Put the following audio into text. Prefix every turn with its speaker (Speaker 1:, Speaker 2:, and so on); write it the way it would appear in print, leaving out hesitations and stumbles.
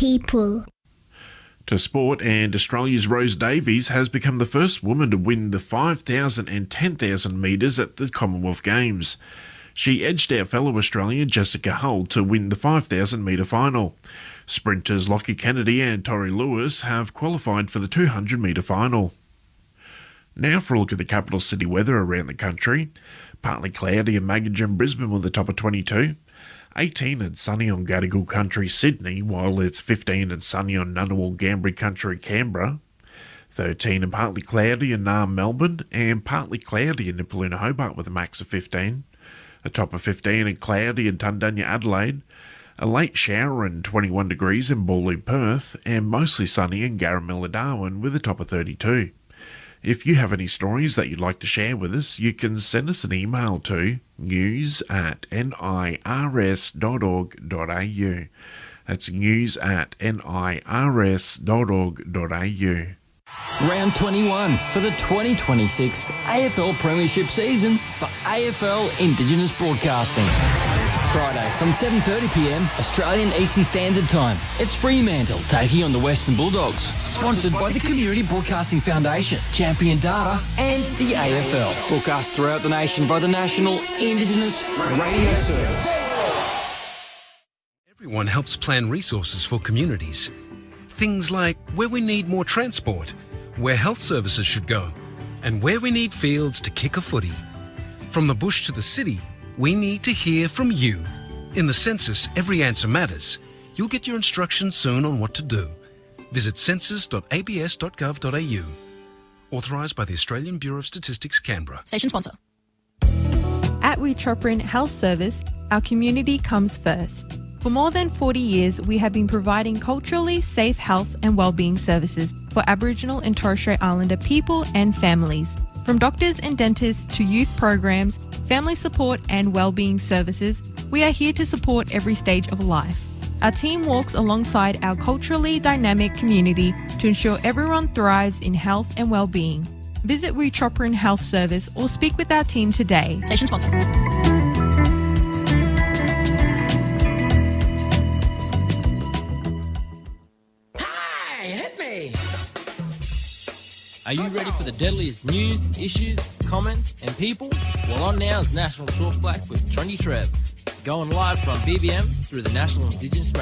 Speaker 1: people.
Speaker 2: To sport, and Australia's Rose Davies has become the first woman to win the 5,000 and 10,000 metres at the Commonwealth Games. She edged out fellow Australian Jessica Hull to win the 5,000 metre final. Sprinters Lockie Kennedy and Tori Lewis have qualified for the 200 metre final. Now for a look at the capital city weather around the country. Partly cloudy in Magogin, Brisbane with a top of 22. 18 and sunny on Gadigal Country, Sydney, while it's 15 and sunny on Ngunnawal, Ngambri Country, Canberra. 13 and partly cloudy in Naarm, Melbourne, and partly cloudy in Nipaluna, Hobart with a max of 15. A top of 15 and cloudy in Tundunya, Adelaide. A late shower and 21 degrees in Bawley, Perth, and mostly sunny in Garamilla, Darwin with a top of 32. If you have any stories that you'd like to share with us, you can send us an email to news@nirs.org.au. That's news@nirs.org.au.
Speaker 3: Round 21 for the 2026 AFL Premiership season for AFL Indigenous Broadcasting. Friday from 7:30pm Australian Eastern Standard Time. It's Fremantle taking on the Western Bulldogs. Sponsored by the Community Broadcasting Foundation, Champion Data and the AFL. Broadcast throughout the nation by the National Indigenous Radio Service.
Speaker 4: Everyone helps plan resources for communities. Things like where we need more transport, where health services should go, and where we need fields to kick a footy. From the bush to the city, we need to hear from you. In the census, every answer matters. You'll get your instructions soon on what to do. Visit census.abs.gov.au. Authorised by the Australian Bureau of Statistics, Canberra.
Speaker 5: Station sponsor.
Speaker 6: At Witroprin Health Service, our community comes first. For more than 40 years, we have been providing culturally safe health and wellbeing services for Aboriginal and Torres Strait Islander people and families. From doctors and dentists to youth programs, family support and wellbeing services, we are here to support every stage of life. Our team walks alongside our culturally dynamic community to ensure everyone thrives in health and wellbeing. Visit Witroprin Health Service or speak with our team today.
Speaker 5: Station sponsor.
Speaker 7: Are you ready for the deadliest news, issues, comments and people? Well, on now is National Talk Black with Trendy Trev. Going live from BBM through the National Indigenous Radio.